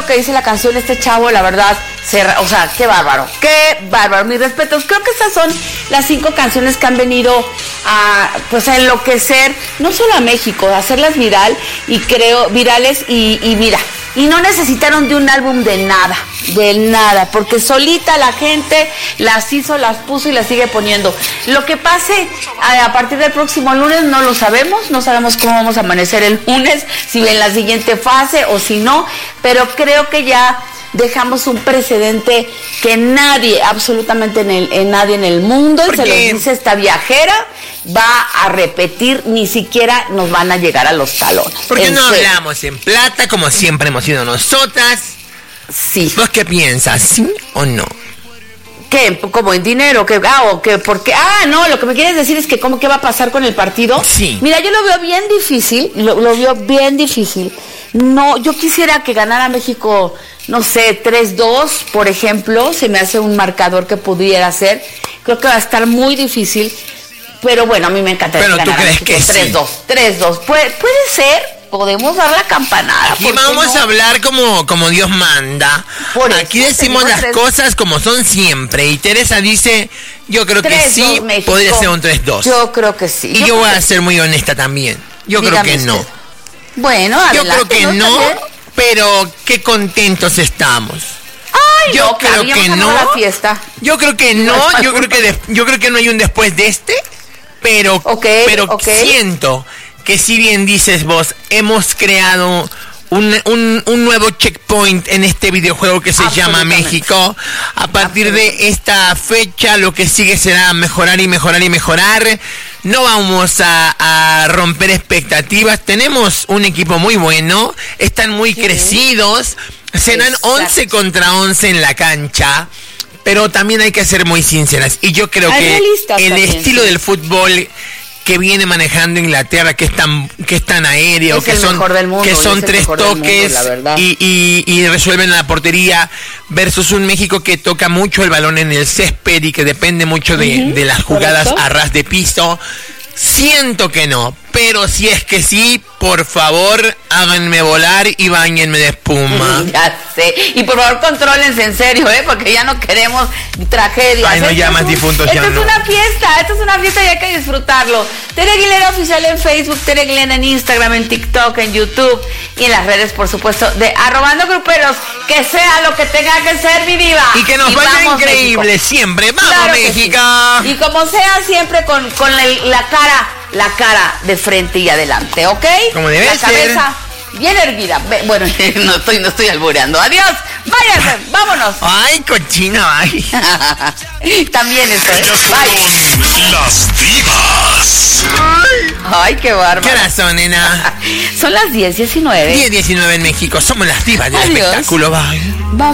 que dice la canción, este chavo, la verdad, o sea, qué bárbaro, mis respetos. Creo que estas son las 5 canciones que han venido a, pues, a enloquecer, no solo a México, a hacerlas virales y mira, y no necesitaron de un álbum de nada, porque solita la gente las hizo, las puso y las sigue poniendo. Lo que pase a partir del próximo lunes no lo sabemos, no sabemos cómo vamos a amanecer el lunes, si en la siguiente fase o si no, pero creo que ya dejamos un precedente que nadie, absolutamente nadie en el mundo, se lo dice esta viajera, va a repetir, ni siquiera nos van a llegar a los talones. Porque no hablamos en plata como siempre hemos sido nosotras. Sí. ¿Vos qué piensas? ¿Sí o no? ¿Qué? ¿Como en dinero? ¿O qué? ¿Por qué? No, lo que me quieres decir es que ¿qué va a pasar con el partido? Sí. Mira, yo lo veo bien difícil, lo veo bien difícil. No, yo quisiera que ganara México, no sé, 3-2, por ejemplo, se me hace un marcador que pudiera ser. Creo que va a estar muy difícil, pero bueno, a mí me encantaría que ganara México 3-2. 3-2, puede ser. Podemos dar la campanada. Aquí vamos a hablar como Dios manda. Aquí decimos las cosas como son siempre. Y Teresa dice, yo creo que sí, México. Podría ser un 3-2. Yo creo que sí. Y yo voy a ser muy honesta también. Yo creo que no. Bueno, adelante. Yo creo que no, pero qué contentos estamos. Ay, yo creo que no. La fiesta. Yo creo que no. Yo creo que no hay un después de este. Pero siento que si bien dices vos, hemos creado un nuevo checkpoint en este videojuego que se llama México. A partir de esta fecha lo que sigue será mejorar y mejorar y mejorar. No vamos a romper expectativas. Tenemos un equipo muy bueno, están muy crecidos, serán 11 contra 11 en la cancha. Pero también hay que ser muy sinceras. Y yo creo que el estilo del fútbol que viene manejando Inglaterra, que es tan aéreo, que son 3 toques y resuelven la portería, versus un México que toca mucho el balón en el césped y que depende mucho de las jugadas a ras de piso. Siento que no, pero si es que sí, por favor, háganme volar y báñenme de espuma. Ya sé. Y por favor, contrólense en serio, porque ya no queremos tragedias. Ay, no, ya más difuntos ya no. Esto es una fiesta y hay que disfrutarlo. Tere Aguilera Oficial en Facebook, Tere Aguilera en Instagram, en TikTok, en YouTube y en las redes, por supuesto, de Arrobando Gruperos. Que sea lo que tenga que ser, mi diva. Y que nos vaya increíble México. Siempre. ¡Vamos, claro, México! Sí. Y como sea, siempre con la cara de frente y adelante, ¿ok? Como debe ser. La cabeza bien erguida. Bueno, no estoy albureando. Adiós, váyanse, vámonos. Ay, cochina, ay. También estoy. Con las divas. Ay, qué bárbaro. ¿Qué hora son, nena? Son las 10:19. 10:19 en México. Somos las divas del espectáculo. Bye.